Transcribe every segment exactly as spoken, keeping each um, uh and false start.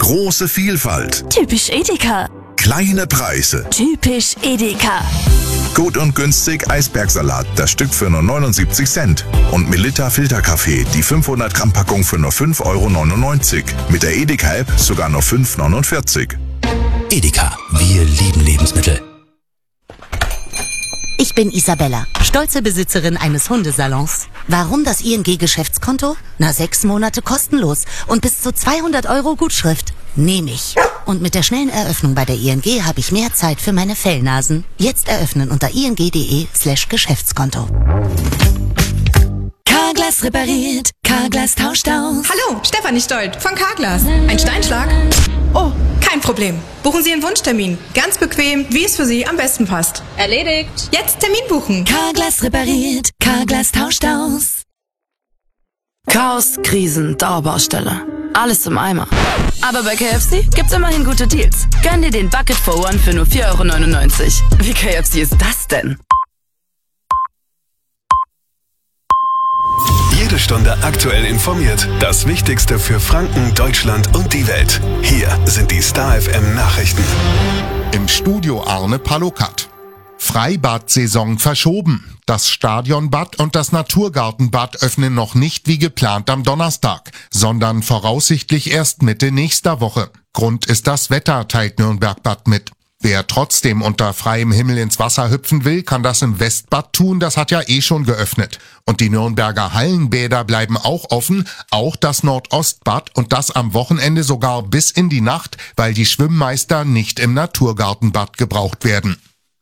Große Vielfalt. Typisch Edeka. Kleine Preise. Typisch Edeka. Gut und günstig Eisbergsalat, das Stück für nur neunundsiebzig Cent. Und Melitta Filterkaffee, die fünfhundert Gramm Packung für nur fünf Euro neunundneunzig. Mit der Edeka-App sogar nur fünf Euro neunundvierzig. Edeka, wir lieben Lebensmittel. Ich bin Isabella, stolze Besitzerin eines Hundesalons. Warum das I N G-Geschäftskonto? Na, sechs Monate kostenlos und bis zu zweihundert Euro Gutschrift. Nehme ich. Und mit der schnellen Eröffnung bei der I N G habe ich mehr Zeit für meine Fellnasen. Jetzt eröffnen unter ing.de slash Geschäftskonto. Carglass repariert, Carglass tauscht aus. Hallo, Stefanie Stolt von Carglass. Ein Steinschlag? Oh, kein Problem. Buchen Sie Ihren Wunschtermin. Ganz bequem, wie es für Sie am besten passt. Erledigt. Jetzt Termin buchen. Carglass repariert, Carglass tauscht aus. Chaos, Krisen, Dauerbaustelle. Alles im Eimer. Aber bei K F C gibt's immerhin gute Deals. Gönn dir den Bucket for One für nur vier Euro neunundneunzig. Wie K F C ist das denn? Jede Stunde aktuell informiert. Das Wichtigste für Franken, Deutschland und die Welt. Hier sind die Star F M Nachrichten. Im Studio Arne Palokat. Freibad-Saison verschoben. Das Stadionbad und das Naturgartenbad öffnen noch nicht wie geplant am Donnerstag, sondern voraussichtlich erst Mitte nächster Woche. Grund ist das Wetter, teilt Nürnberg-Bad mit. Wer trotzdem unter freiem Himmel ins Wasser hüpfen will, kann das im Westbad tun, das hat ja eh schon geöffnet. Und die Nürnberger Hallenbäder bleiben auch offen, auch das Nordostbad und das am Wochenende sogar bis in die Nacht, weil die Schwimmmeister nicht im Naturgartenbad gebraucht werden.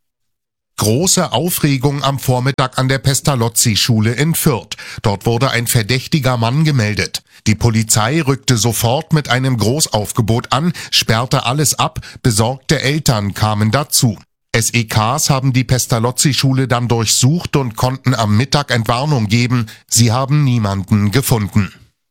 Große Aufregung am Vormittag an der Pestalozzi-Schule in Fürth. Dort wurde ein verdächtiger Mann gemeldet. Die Polizei rückte sofort mit einem Großaufgebot an, sperrte alles ab, besorgte Eltern kamen dazu. S E Ks haben die Pestalozzi-Schule dann durchsucht und konnten am Mittag Entwarnung geben. Sie haben niemanden gefunden.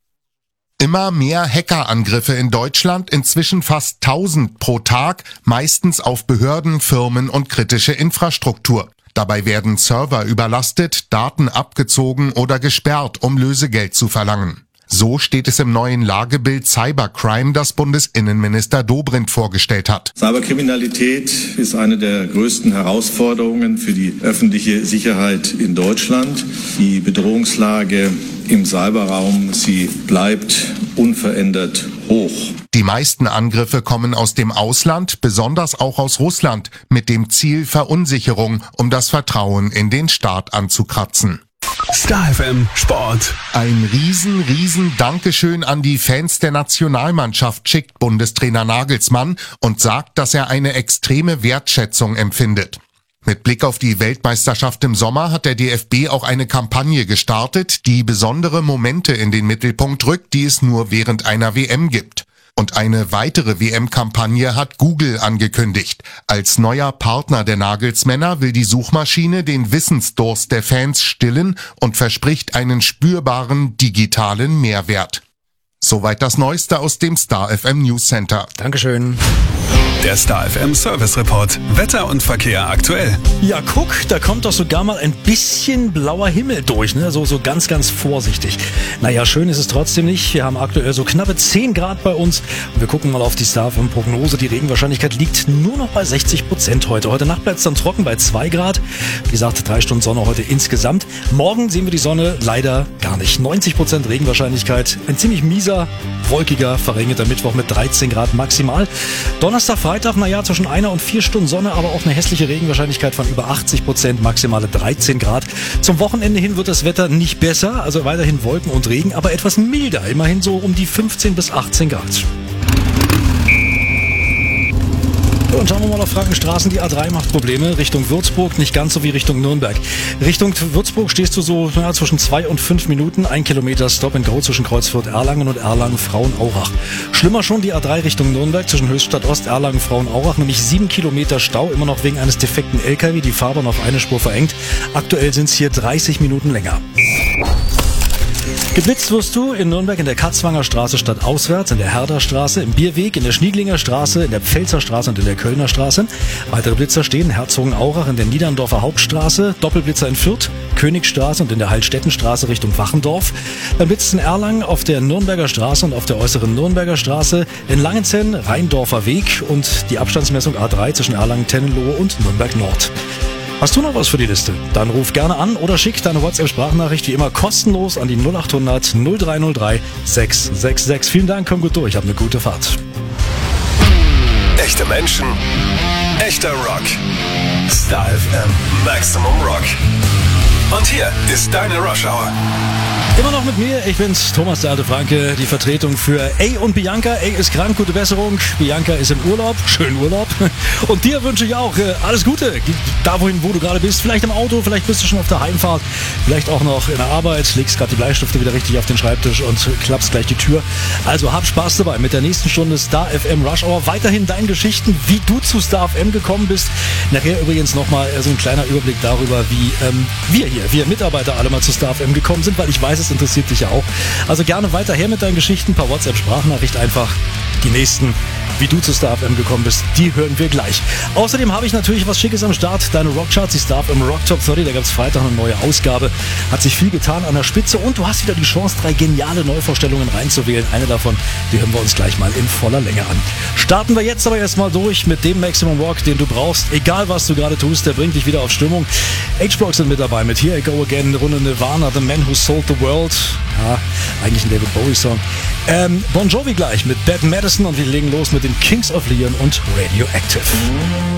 Immer mehr Hackerangriffe in Deutschland, inzwischen fast tausend pro Tag, meistens auf Behörden, Firmen und kritische Infrastruktur. Dabei werden Server überlastet, Daten abgezogen oder gesperrt, um Lösegeld zu verlangen. So steht es im neuen Lagebild Cybercrime, das Bundesinnenminister Dobrindt vorgestellt hat. Cyberkriminalität ist eine der größten Herausforderungen für die öffentliche Sicherheit in Deutschland. Die Bedrohungslage im Cyberraum, sie bleibt unverändert hoch. Die meisten Angriffe kommen aus dem Ausland, besonders auch aus Russland, mit dem Ziel Verunsicherung, um das Vertrauen in den Staat anzukratzen. Star F M Sport. Ein riesen, riesen Dankeschön an die Fans der Nationalmannschaft schickt Bundestrainer Nagelsmann und sagt, dass er eine extreme Wertschätzung empfindet. Mit Blick auf die Weltmeisterschaft im Sommer hat der D F B auch eine Kampagne gestartet, die besondere Momente in den Mittelpunkt rückt, die es nur während einer W M gibt. Und eine weitere W M-Kampagne hat Google angekündigt. Als neuer Partner der Nagelsmänner will die Suchmaschine den Wissensdurst der Fans stillen und verspricht einen spürbaren digitalen Mehrwert. Soweit das Neueste aus dem Star F M News Center. Dankeschön. Der Star F M Service Report. Wetter und Verkehr aktuell. Ja, guck, da kommt doch sogar mal ein bisschen blauer Himmel durch, ne? So, so ganz, ganz vorsichtig. Naja, schön ist es trotzdem nicht. Wir haben aktuell so knappe zehn Grad bei uns. Und wir gucken mal auf die Star F M Prognose. Die Regenwahrscheinlichkeit liegt nur noch bei sechzig Prozent heute. Heute Nacht bleibt es dann trocken bei zwei Grad. Wie gesagt, drei Stunden Sonne heute insgesamt. Morgen sehen wir die Sonne leider gar nicht. neunzig Prozent Regenwahrscheinlichkeit. Ein ziemlich mieser, wolkiger, verregneten Mittwoch mit dreizehn Grad maximal. Donnerstag, Freitag, naja, zwischen einer und vier Stunden Sonne, aber auch eine hässliche Regenwahrscheinlichkeit von über achtzig Prozent, maximale dreizehn Grad. Zum Wochenende hin wird das Wetter nicht besser, also weiterhin Wolken und Regen, aber etwas milder, immerhin so um die fünfzehn bis achtzehn Grad. Und schauen wir mal auf Frankenstraßen. Die A drei macht Probleme Richtung Würzburg, nicht ganz so wie Richtung Nürnberg. Richtung Würzburg stehst du so ja, zwischen zwei und fünf Minuten. Ein Kilometer Stop and Go zwischen Kreuzfurt Erlangen und Erlangen Frauenaurach. Schlimmer schon die A drei Richtung Nürnberg zwischen Höchstadt Ost, Erlangen Frauenaurach. Nämlich sieben Kilometer Stau, immer noch wegen eines defekten L K W. Die Fahrbahn auf eine Spur verengt. Aktuell sind es hier dreißig Minuten länger. Geblitzt wirst du in Nürnberg in der Katzwanger Straße stadtauswärts, in der Herder Straße, im Bierweg, in der Schniedlinger Straße, in der Pfälzer Straße und in der Kölner Straße. Weitere Blitzer stehen in Herzogenaurach in der Niederndorfer Hauptstraße, Doppelblitzer in Fürth, Königstraße und in der Heilstättenstraße Richtung Wachendorf. Dann blitzt in Erlangen auf der Nürnberger Straße und auf der äußeren Nürnberger Straße, in Langenzenn Rheindorfer Weg und die Abstandsmessung A drei zwischen Erlangen-Tennelohe und Nürnberg Nord. Hast du noch was für die Liste? Dann ruf gerne an oder schick deine WhatsApp-Sprachnachricht wie immer kostenlos an die null acht hundert null drei null drei sechs sechs sechs. Vielen Dank, komm gut durch, hab eine gute Fahrt. Echte Menschen, echter Rock. Star F M Maximum Rock. Und hier ist deine Rush Hour. Immer noch mit mir, ich bin's, Thomas der alte Franke, die Vertretung für A und Bianca. A ist krank, gute Besserung. Bianca ist im Urlaub, schönen Urlaub. Und dir wünsche ich auch äh, alles Gute. Da wohin, wo du gerade bist, vielleicht im Auto, vielleicht bist du schon auf der Heimfahrt, vielleicht auch noch in der Arbeit, legst gerade die Bleistifte wieder richtig auf den Schreibtisch und klappst gleich die Tür. Also hab Spaß dabei mit der nächsten Stunde Star F M Rush Hour. Weiterhin deine Geschichten, wie du zu Star F M gekommen bist. Nachher übrigens nochmal so ein kleiner Überblick darüber, wie ähm, wir hier, wir Mitarbeiter alle mal zu Star F M gekommen sind, weil ich weiß, es interessiert dich ja auch. Also gerne weiter her mit deinen Geschichten, per WhatsApp-Sprachnachricht einfach. Die nächsten, wie du zu Star F M gekommen bist, die hören wir gleich. Außerdem habe ich natürlich was Schickes am Start. Deine Rockcharts, die Star F M Rock Top dreißig, da gab es Freitag eine neue Ausgabe. Hat sich viel getan an der Spitze und du hast wieder die Chance, drei geniale Neuvorstellungen reinzuwählen. Eine davon, die hören wir uns gleich mal in voller Länge an. Starten wir jetzt aber erstmal durch mit dem Maximum Rock, den du brauchst. Egal, was du gerade tust, der bringt dich wieder auf Stimmung. H-Block sind mit dabei mit Here I Go Again, eine Runde Nirvana, The Man Who Sold the World. Ja, eigentlich ein David Bowie-Song. Ähm, Bon Jovi gleich mit Bad Medicine und wir legen los mit den Kings of Leon und Radioactive.